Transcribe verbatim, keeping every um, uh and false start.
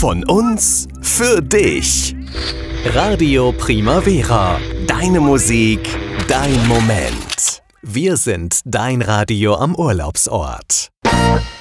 Von uns für dich. Radio Primavera. Deine Musik, dein Moment. Wir sind dein Radio am Urlaubsort.